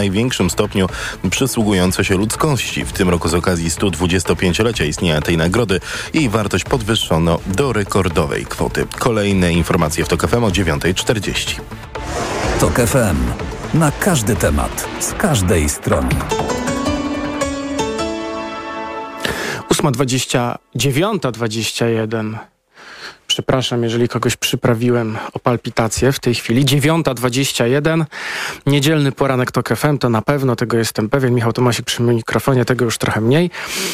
największym stopniu przysługujące się ludzkości. W tym roku z okazji 125-lecia istnienia tej nagrody jej wartość podwyższono do rekordowej kwoty. Kolejne informacje w TOK FM o 9:40. TOK FM. Na każdy temat, z każdej strony. 8:20, 9:21. Przepraszam, jeżeli kogoś przyprawiłem o palpitację w tej chwili. 9:21. Niedzielny poranek TOK FM, to na pewno, tego jestem pewien. Michał Tomasik przy mikrofonie, tego już trochę mniej.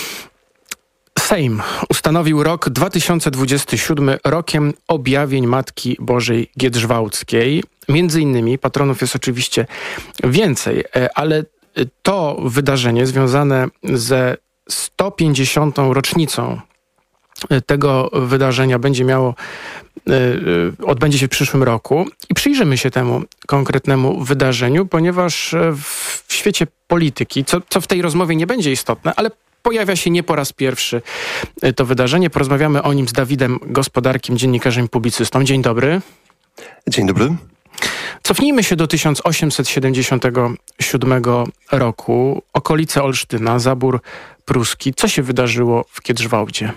Sejm ustanowił rok 2027 rokiem objawień Matki Bożej Giedrzwałckiej. Między innymi patronów jest oczywiście więcej, ale to wydarzenie związane ze 150. rocznicą tego wydarzenia odbędzie się w przyszłym roku i przyjrzymy się temu konkretnemu wydarzeniu, ponieważ w świecie polityki, co w tej rozmowie nie będzie istotne, ale pojawia się nie po raz pierwszy to wydarzenie. Porozmawiamy o nim z Dawidem Gospodarkiem, dziennikarzem i publicystą. Dzień dobry. Dzień dobry. Cofnijmy się do 1877 roku. Okolice Olsztyna, zabór pruski. Co się wydarzyło w Giedrzwałdzie?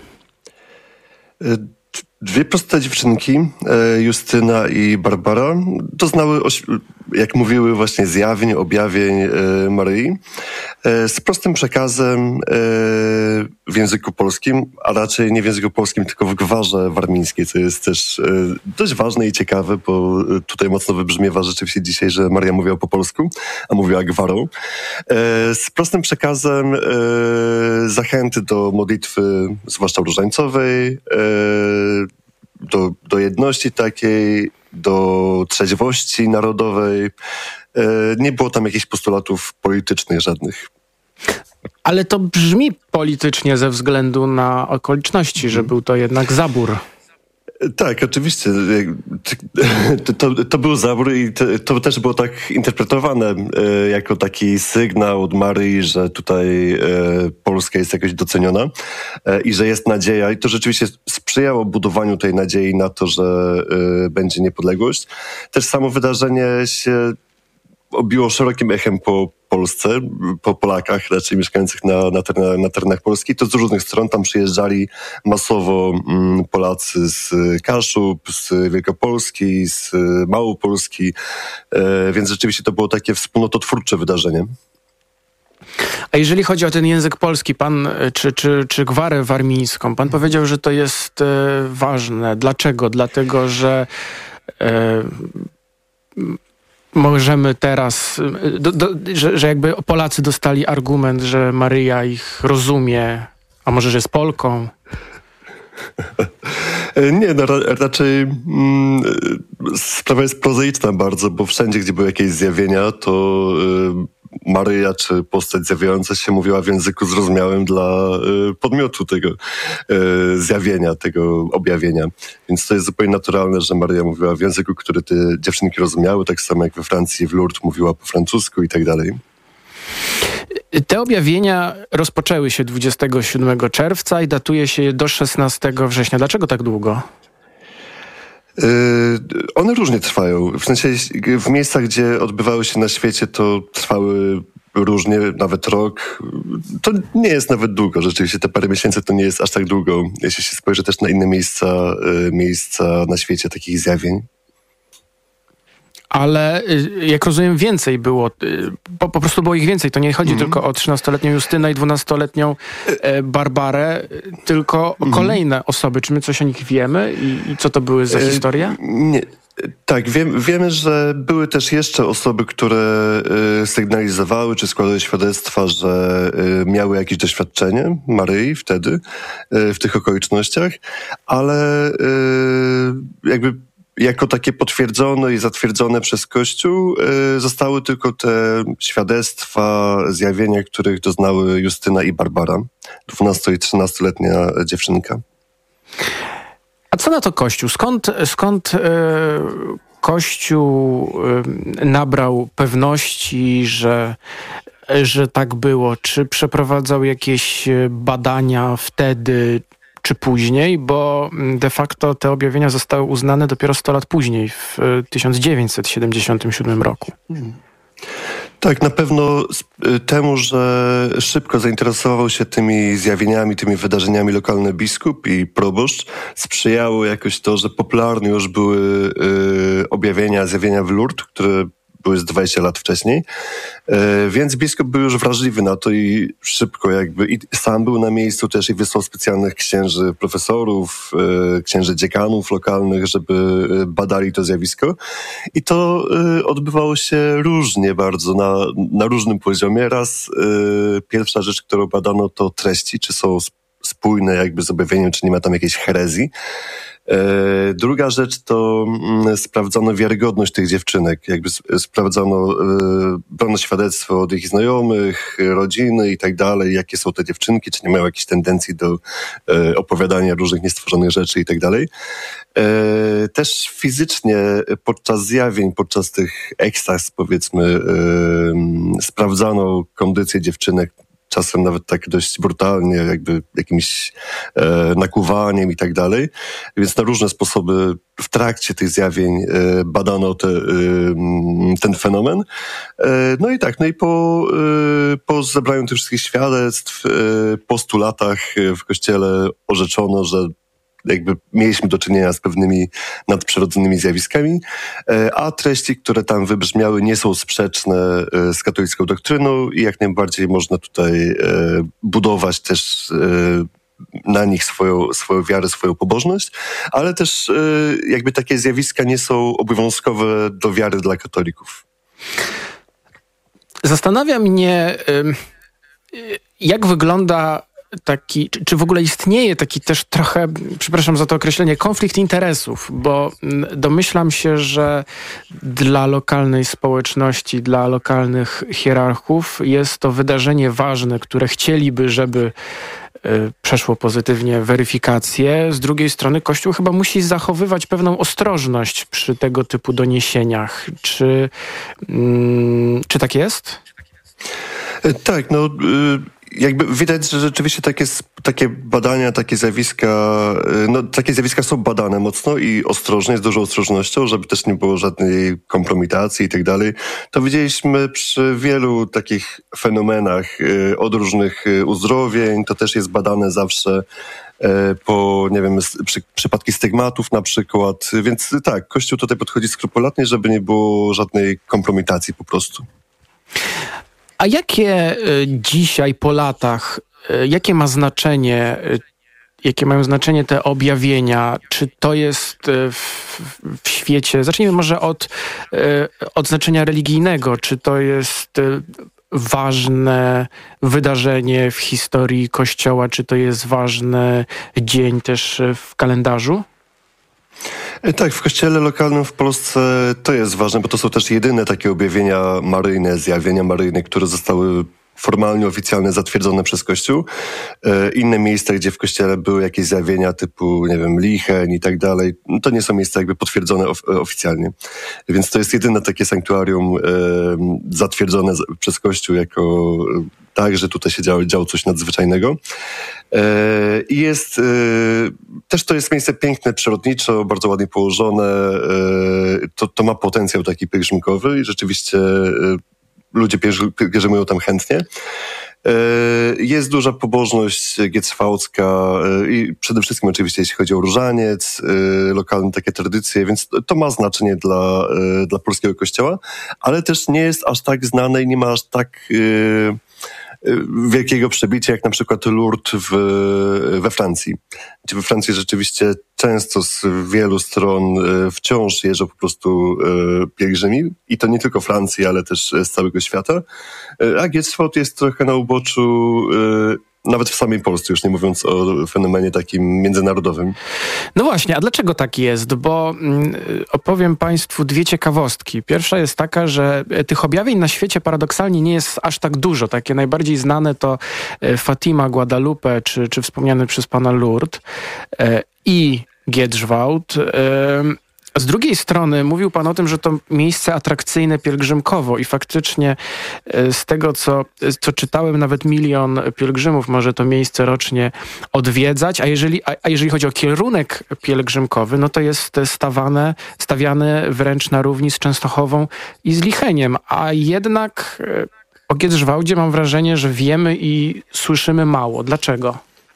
Dwie proste dziewczynki, Justyna i Barbara, doznały, jak mówiły, właśnie zjawień, objawień Maryi z prostym przekazem w języku polskim, a raczej nie w języku polskim, tylko w gwarze warmińskiej, co jest też dość ważne i ciekawe, bo tutaj mocno wybrzmiewa rzeczywiście dzisiaj, że Maria mówiła po polsku, a mówiła gwarą. Z prostym przekazem zachęty do modlitwy, zwłaszcza różańcowej, do jedności takiej, do trzeźwości narodowej. Nie było tam jakichś postulatów politycznych żadnych. Ale to brzmi politycznie ze względu na okoliczności, że był to jednak zabór. Tak, oczywiście. To był zabór i to też było tak interpretowane jako taki sygnał od Maryi, że tutaj Polska jest jakoś doceniona i że jest nadzieja. I to rzeczywiście sprzyjało budowaniu tej nadziei na to, że będzie niepodległość. Też samo wydarzenie się obiło szerokim echem po Polsce, po Polakach raczej mieszkających na terenach Polski. To z różnych stron tam przyjeżdżali masowo Polacy z Kaszub, z Wielkopolski, z Małopolski, więc rzeczywiście to było takie wspólnototwórcze wydarzenie. A jeżeli chodzi o ten język polski, pan, czy gwarę warmińską, pan powiedział, że to jest ważne. Dlaczego? Dlatego, że możemy teraz, że jakby Polacy dostali argument, że Maryja ich rozumie, a może, że jest Polką? Nie, no raczej sprawa jest prozaiczna bardzo, bo wszędzie, gdzie były jakieś zjawienia, to Maryja czy postać zjawiająca się mówiła w języku zrozumiałym dla podmiotu tego zjawienia, tego objawienia. Więc to jest zupełnie naturalne, że Maryja mówiła w języku, który te dziewczynki rozumiały, tak samo jak we Francji w Lourdes mówiła po francusku i tak dalej. Te objawienia rozpoczęły się 27 czerwca i datuje się je do 16 września. Dlaczego tak długo? One różnie trwają. W sensie w miejscach, gdzie odbywały się na świecie, to trwały różnie, nawet rok. To nie jest nawet długo. Rzeczywiście te parę miesięcy to nie jest aż tak długo, jeśli się spojrzy też na inne miejsca na świecie takich zjawień. Ale jak rozumiem, więcej było. Po prostu było ich więcej. To nie chodzi tylko o 13-letnią Justynę i 12-letnią Barbarę, tylko o kolejne osoby. Czy my coś o nich wiemy i co to były za historie? Nie. Tak, wiemy, że były też jeszcze osoby, które sygnalizowały czy składały świadectwa, że miały jakieś doświadczenie Maryi wtedy, w tych okolicznościach, ale jakby jako takie potwierdzone i zatwierdzone przez Kościół zostały tylko te świadectwa, zjawienia, których doznały Justyna i Barbara, 12- i 13-letnia dziewczynka. A co na to Kościół? Skąd Kościół nabrał pewności, że tak było? Czy przeprowadzał jakieś badania wtedy, czy później? Bo de facto te objawienia zostały uznane dopiero 100 lat później, w 1977 roku. Tak, na pewno temu, że szybko zainteresował się tymi zjawieniami, tymi wydarzeniami lokalny biskup i proboszcz, sprzyjało jakoś to, że popularne już były zjawienia w Lourdes, które były z 20 lat wcześniej, więc biskup był już wrażliwy na to i szybko i sam był na miejscu też i wysłał specjalnych księży profesorów, księży dziekanów lokalnych, żeby badali to zjawisko i to odbywało się różnie bardzo, na różnym poziomie. Raz pierwsza rzecz, którą badano, to treści, czy są spójne z objawieniem, czy nie ma tam jakiejś herezji. Druga rzecz to sprawdzano wiarygodność tych dziewczynek, brano świadectwo od ich znajomych, rodziny i tak dalej, jakie są te dziewczynki, czy nie mają jakichś tendencji do opowiadania różnych niestworzonych rzeczy i tak dalej. Też fizycznie podczas zjawień, podczas tych ekstaz powiedzmy, sprawdzano kondycję dziewczynek, czasem nawet tak dość brutalnie, jakimś nakuwaniem i tak dalej. Więc na różne sposoby w trakcie tych zjawień badano ten fenomen. No i po zebraniu tych wszystkich świadectw, po 100 latach w Kościele orzeczono, że mieliśmy do czynienia z pewnymi nadprzyrodzonymi zjawiskami, a treści, które tam wybrzmiały, nie są sprzeczne z katolicką doktryną i jak najbardziej można tutaj budować też na nich swoją wiarę, swoją pobożność, ale też takie zjawiska nie są obowiązkowe do wiary dla katolików. Zastanawia mnie, jak wygląda czy w ogóle istnieje taki też trochę, przepraszam za to określenie, konflikt interesów, bo domyślam się, że dla lokalnej społeczności, dla lokalnych hierarchów jest to wydarzenie ważne, które chcieliby, żeby przeszło pozytywnie weryfikację. Z drugiej strony Kościół chyba musi zachowywać pewną ostrożność przy tego typu doniesieniach. Czy tak jest? Tak, widać, że rzeczywiście takie badania, takie zjawiska są badane mocno i ostrożnie, z dużą ostrożnością, żeby też nie było żadnej kompromitacji i tak dalej. To widzieliśmy przy wielu takich fenomenach od różnych uzdrowień, to też jest badane zawsze przypadki stygmatów na przykład, więc tak, Kościół tutaj podchodzi skrupulatnie, żeby nie było żadnej kompromitacji po prostu. A jakie dzisiaj po latach, jakie mają znaczenie te objawienia? Czy to jest w świecie, zacznijmy może od znaczenia religijnego, czy to jest ważne wydarzenie w historii Kościoła, czy to jest ważny dzień też w kalendarzu? Tak, w kościele lokalnym w Polsce to jest ważne, bo to są też jedyne takie objawienia maryjne, zjawienia maryjne, które zostały formalnie, oficjalnie zatwierdzone przez Kościół. Inne miejsca, gdzie w Kościele były jakieś zjawienia typu, licheń i tak dalej, to nie są miejsca potwierdzone oficjalnie. Więc to jest jedyne takie sanktuarium zatwierdzone przez Kościół jako tak, że tutaj się działo coś nadzwyczajnego. I też to jest miejsce piękne, przyrodniczo, bardzo ładnie położone. To ma potencjał taki pielgrzymkowy i rzeczywiście ludzie pielgrzymują tam chętnie. Jest duża pobożność giecwałcka i przede wszystkim oczywiście jeśli chodzi o różaniec, lokalne takie tradycje, więc to ma znaczenie dla polskiego kościoła, ale też nie jest aż tak znane i nie ma aż tak wielkiego przebicia, jak na przykład Lourdes we Francji. We Francji rzeczywiście często z wielu stron wciąż jeżdżą po prostu pielgrzymi i to nie tylko Francji, ale też z całego świata. A Giecwałd jest trochę na uboczu nawet w samej Polsce, już nie mówiąc o fenomenie takim międzynarodowym. No właśnie, a dlaczego tak jest? Bo opowiem Państwu dwie ciekawostki. Pierwsza jest taka, że tych objawień na świecie paradoksalnie nie jest aż tak dużo. Takie najbardziej znane to Fatima, Guadalupe, czy wspomniany przez pana Lourdes i Giedrzwałd. Z drugiej strony mówił pan o tym, że to miejsce atrakcyjne pielgrzymkowo i faktycznie z tego, co czytałem, nawet 1 milion pielgrzymów może to miejsce rocznie odwiedzać, a jeżeli chodzi o kierunek pielgrzymkowy, no to jest stawiane wręcz na równi z Częstochową i z Licheniem, a jednak o Giedrzwałdzie mam wrażenie, że wiemy i słyszymy mało. Dlaczego?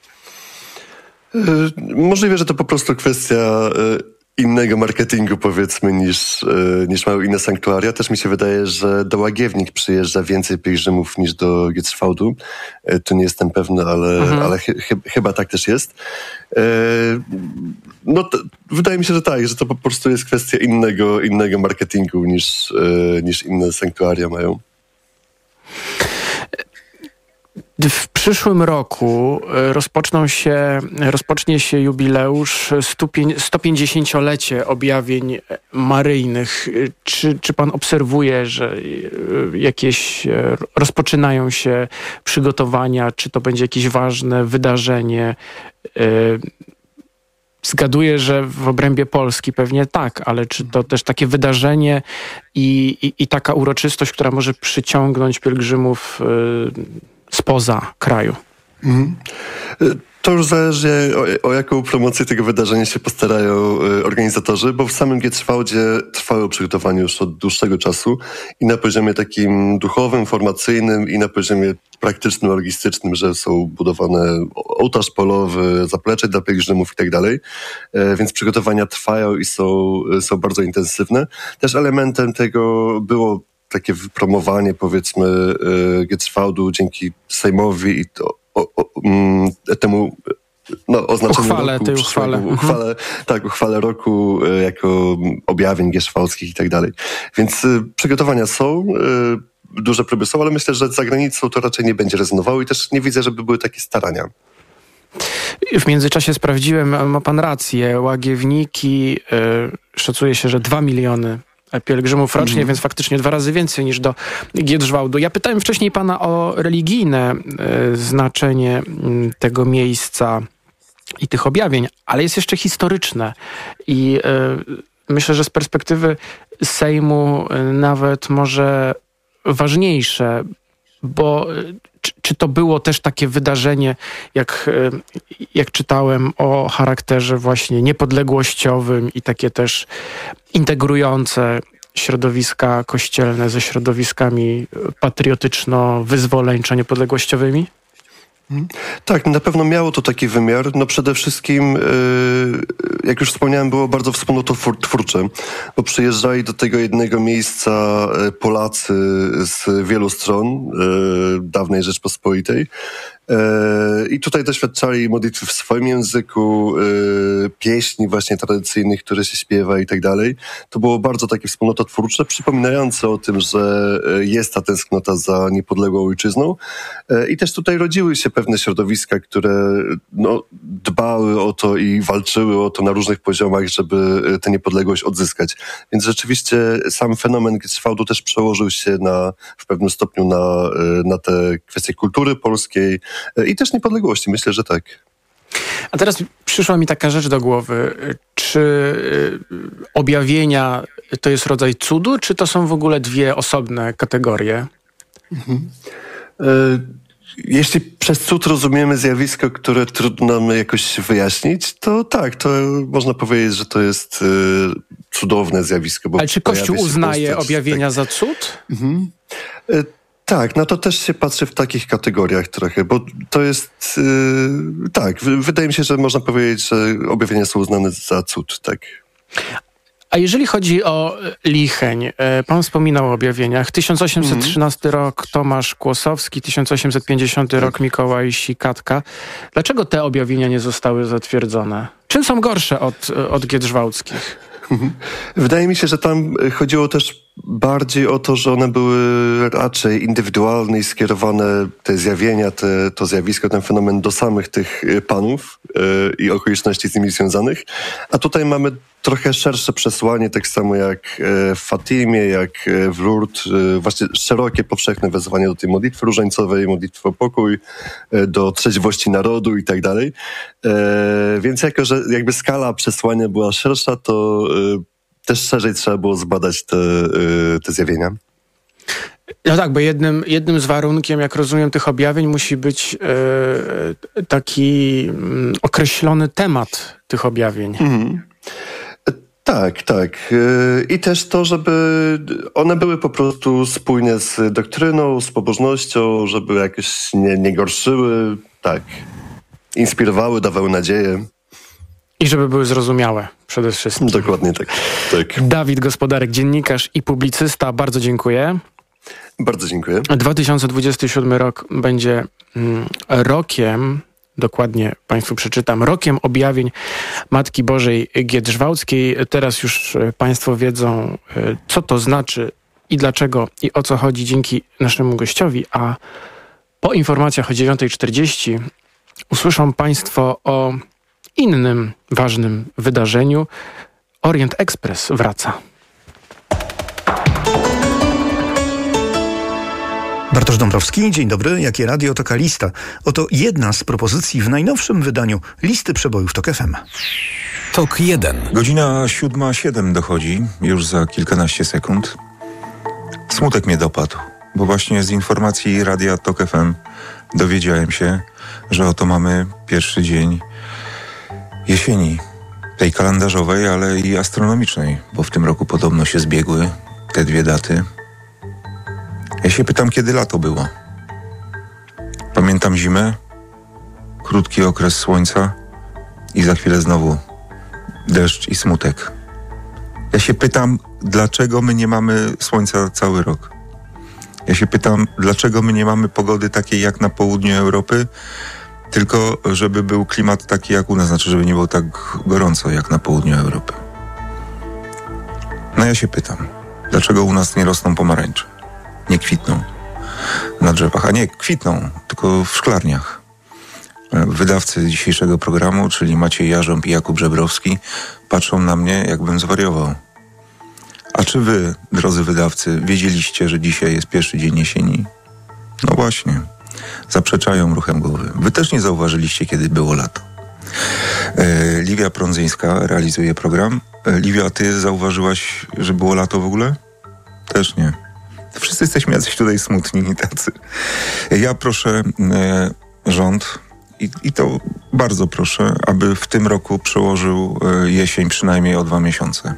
Możliwe, że to po prostu kwestia innego marketingu, powiedzmy, niż mają inne sanktuaria. Też mi się wydaje, że do Łagiewnik przyjeżdża więcej pielgrzymów niż do Giedrzwałdu. Tu nie jestem pewny, ale chyba tak też jest. Wydaje mi się, że tak, że to po prostu jest kwestia innego marketingu niż inne sanktuaria mają. W przyszłym roku rozpocznie się jubileusz 150-lecie objawień maryjnych. Czy pan obserwuje, że jakieś rozpoczynają się przygotowania? Czy to będzie jakieś ważne wydarzenie? Zgaduję, że w obrębie Polski pewnie tak, ale czy to też takie wydarzenie i taka uroczystość, która może przyciągnąć pielgrzymów spoza kraju? To już zależy, o jaką promocję tego wydarzenia się postarają organizatorzy, bo w samym Giedrzwałdzie trwały przygotowania już od dłuższego czasu i na poziomie takim duchowym, formacyjnym i na poziomie praktycznym, logistycznym, że są budowane ołtarz polowy, zaplecze dla pielgrzymów i tak dalej, więc przygotowania trwają i są bardzo intensywne. Też elementem tego było takie wypromowanie, powiedzmy, Giedrzwałdu dzięki Sejmowi i temu oznaczeniu uchwale roku jako objawień giedrzwałdzkich i tak dalej. Więc przygotowania są, duże próby są, ale myślę, że za granicą to raczej nie będzie rezonowało i też nie widzę, żeby były takie starania. W międzyczasie sprawdziłem, ma pan rację, Łagiewniki, szacuje się, że 2 miliony pielgrzymów rocznie, więc faktycznie 2 razy więcej niż do Giedrzwałdu. Ja pytałem wcześniej pana o religijne znaczenie tego miejsca i tych objawień, ale jest jeszcze historyczne i myślę, że z perspektywy Sejmu nawet może ważniejsze, bo czy to było też takie wydarzenie, jak czytałem, o charakterze właśnie niepodległościowym i takie też integrujące środowiska kościelne ze środowiskami patriotyczno-wyzwoleńczo-niepodległościowymi? Tak, na pewno miało to taki wymiar. Przede wszystkim, jak już wspomniałem, było bardzo wspólnototwórcze, bo przyjeżdżali do tego jednego miejsca Polacy z wielu stron dawnej Rzeczpospolitej i tutaj doświadczali modlitwy w swoim języku, pieśni właśnie tradycyjnych, które się śpiewa i tak dalej. To było bardzo takie wspólnototwórcze, przypominające o tym, że jest ta tęsknota za niepodległą ojczyzną i też tutaj rodziły się pewne środowiska, które dbały o to i walczyły o to na różnych poziomach, żeby tę niepodległość odzyskać. Więc rzeczywiście sam fenomen Giedrzwałdu też przełożył się w pewnym stopniu na te kwestie kultury polskiej i też niepodległości. Myślę, że tak. A teraz przyszła mi taka rzecz do głowy. Czy objawienia to jest rodzaj cudu, czy to są w ogóle 2 osobne kategorie? Jeśli przez cud rozumiemy zjawisko, które trudno nam jakoś wyjaśnić, to tak, to można powiedzieć, że to jest cudowne zjawisko. Ale czy Kościół uznaje objawienia za cud? Tak, to też się patrzy w takich kategoriach trochę, bo to jest, tak, wydaje mi się, że można powiedzieć, że objawienia są uznane za cud, tak. A jeżeli chodzi o Licheń, pan wspominał o objawieniach. 1813 rok Tomasz Kłosowski, 1850 rok Mikołaj Sikatka. Dlaczego te objawienia nie zostały zatwierdzone? Czym są gorsze od giedrzwałdzkich? Wydaje mi się, że tam chodziło też bardziej o to, że one były raczej indywidualne i skierowane, te zjawienia, to zjawisko, ten fenomen do samych tych panów i okoliczności z nimi związanych. A tutaj mamy trochę szersze przesłanie, tak samo jak w Fatimie, jak w Lourdes, właśnie szerokie, powszechne wezwanie do tej modlitwy różańcowej, modlitwy o pokój, do trzeźwości narodu i tak dalej. Więc jako, że jakby skala przesłania była szersza, to też szerzej trzeba było zbadać te zjawienia. No tak, bo jednym z warunkiem, jak rozumiem, tych objawień musi być taki określony temat tych objawień. Tak. I też to, żeby one były po prostu spójne z doktryną, z pobożnością, żeby jakoś nie gorszyły, tak. Inspirowały, dawały nadzieję. I żeby były zrozumiałe przede wszystkim. Dokładnie tak. Dawid Gospodarek, dziennikarz i publicysta, bardzo dziękuję. Bardzo dziękuję. 2027 rok będzie rokiem, dokładnie Państwu przeczytam, rokiem objawień Matki Bożej Giedrzwałckiej. Teraz już Państwo wiedzą, co to znaczy i dlaczego i o co chodzi dzięki naszemu gościowi, a po informacjach o 9:40 usłyszą Państwo o innym ważnym wydarzeniu. Orient Express wraca. Bartosz Dąbrowski, dzień dobry. Jakie radio, taka lista. Oto jedna z propozycji w najnowszym wydaniu listy przebojów TOK FM. TOK 1. Godzina 7:07 dochodzi, już za kilkanaście sekund. Smutek mnie dopadł, bo właśnie z informacji radia TOK FM dowiedziałem się, że oto mamy pierwszy dzień jesieni. Tej kalendarzowej, ale i astronomicznej, bo w tym roku podobno się zbiegły te dwie daty. Ja się pytam, kiedy lato było. Pamiętam zimę, krótki okres słońca i za chwilę znowu deszcz i smutek. Ja się pytam, dlaczego my nie mamy słońca cały rok. Ja się pytam, dlaczego my nie mamy pogody takiej jak na południu Europy, tylko żeby był klimat taki jak u nas, znaczy żeby nie było tak gorąco jak na południu Europy. No ja się pytam, dlaczego u nas nie rosną pomarańcze? Nie kwitną na drzewach, a nie kwitną, tylko w szklarniach. Wydawcy dzisiejszego programu, czyli Maciej Jarząb i Jakub Żebrowski, patrzą na mnie, jakbym zwariował. A czy wy, drodzy wydawcy, wiedzieliście, że dzisiaj jest pierwszy dzień jesieni? No właśnie, zaprzeczają ruchem głowy. Wy też nie zauważyliście, kiedy było lato. Liwia Prądzyńska realizuje program. Liwia, ty zauważyłaś, że było lato w ogóle? Też nie. Wszyscy jesteśmy jacyś tutaj smutni i tacy. Ja proszę rząd i to bardzo proszę, aby w tym roku przełożył jesień przynajmniej o 2 miesiące.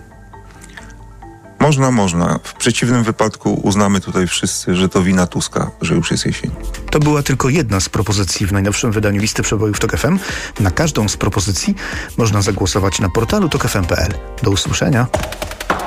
Można. W przeciwnym wypadku uznamy tutaj wszyscy, że to wina Tuska, że już jest jesień. To była tylko jedna z propozycji w najnowszym wydaniu listy przebojów TOK FM. Na każdą z propozycji można zagłosować na portalu tokfm.pl. Do usłyszenia.